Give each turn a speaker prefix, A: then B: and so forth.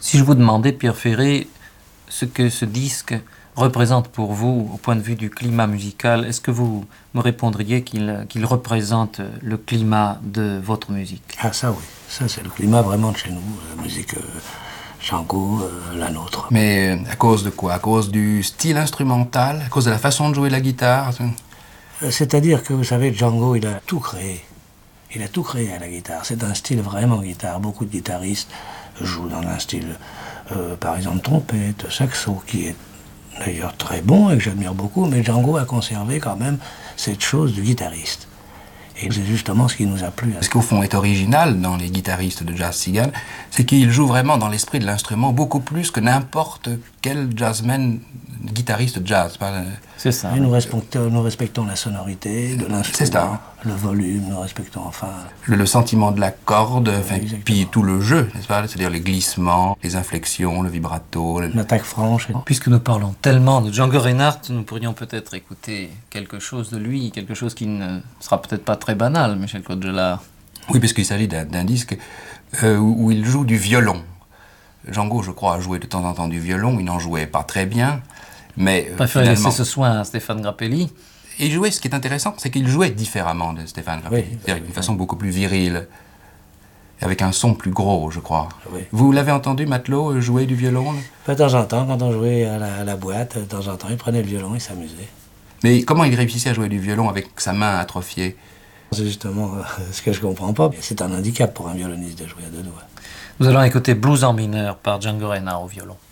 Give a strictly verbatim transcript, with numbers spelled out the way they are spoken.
A: Si je vous demandais, Pierre Ferré, ce que ce disque représente pour vous au point de vue du climat musical, est-ce que vous me répondriez qu'il qu'il représente le climat de votre musique?
B: Ah ça oui, ça c'est le climat vraiment de chez nous, la musique euh, Django, euh, la nôtre.
C: Mais à cause de quoi? À cause du style instrumental? À cause de la façon de jouer la guitare?
B: C'est-à-dire que vous savez, Django, il a tout créé. Il a tout créé à la guitare. C'est un style vraiment guitare. Beaucoup de guitaristes jouent dans un style, euh, par exemple, trompette, saxo, qui est d'ailleurs très bon et que j'admire beaucoup, mais Django a conservé quand même cette chose du guitariste. Et c'est justement ce qui nous a plu.
C: Ce qu'au fond est original dans les guitaristes de jazz cigane, c'est qu'ils jouent vraiment dans l'esprit de l'instrument beaucoup plus que n'importe quel jazzman, guitariste jazz.
B: C'est ça. Et nous respectons, nous respectons la sonorité de l'instrument, le volume, nous respectons enfin...
C: Le, le sentiment de la corde, enfin, puis tout le jeu, n'est-ce pas? C'est-à-dire les glissements, les inflexions, le vibrato... Le...
B: L'attaque franche.
A: Puisque nous parlons tellement de Django Reinhardt, nous pourrions peut-être écouter quelque chose de lui, quelque chose qui ne sera peut-être pas très banal, Michel Claude-Gelard.
C: Oui, parce qu'il s'agit d'un disque euh, où, où il joue du violon. Django, je crois, a joué de temps en temps du violon, il n'en jouait pas très bien, mais...
A: Euh, préfère laisser ce soin à Stéphane Grappelli.
C: Et jouer, ce qui est intéressant, c'est qu'il jouait différemment de Stéphane Grappelli,
B: oui,
C: c'est-à-dire
B: oui,
C: d'une façon
B: oui.
C: beaucoup plus virile, avec un son plus gros, je crois.
B: Oui.
C: Vous l'avez entendu, Matelot, jouer du violon?
B: De temps en temps, quand on jouait à la, à la boîte, de temps en temps, il prenait le violon et s'amusait.
C: Mais comment il réussissait à jouer du violon avec sa main atrophiée?
B: C'est justement euh, ce que je comprends pas. C'est un handicap pour un violoniste de jouer à deux doigts.
A: Nous allons écouter Blues en mineur par Django Reinhardt au violon.